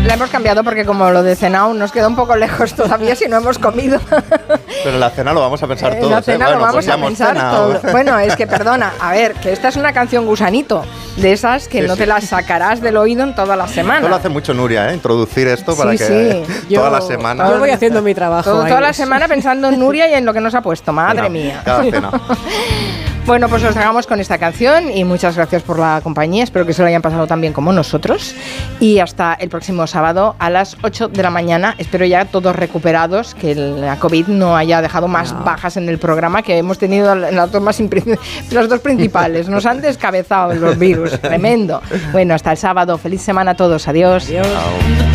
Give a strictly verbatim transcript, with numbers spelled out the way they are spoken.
La hemos cambiado porque como lo de cenao nos queda un poco lejos todavía si no hemos comido. Pero la cena lo vamos a pensar eh, todos. La cena ¿eh? lo Bueno, vamos pues a pensar todo. Bueno, es que perdona, a ver, que esta es una canción gusanito, de esas que sí, no sí. te las sacarás del oído en toda la semana. Esto lo hace mucho Nuria, ¿eh? Introducir esto para Sí, que sí. toda Yo- la semana... Yo voy haciendo mi trabajo. Todo- ahí. toda la semana pensando en Nuria y en lo que nos ha puesto, madre Cada- mía. Cada cena. Bueno, pues os dejamos con esta canción y muchas gracias por la compañía. Espero que se lo hayan pasado tan bien como nosotros. Y hasta el próximo sábado a las ocho de la mañana. Espero ya todos recuperados, que la COVID no haya dejado más No. bajas en el programa, que hemos tenido en las dos, más impri- las dos principales. Nos han descabezado los virus. Tremendo. Bueno, hasta el sábado. Feliz semana a todos. Adiós. Adiós. Chao.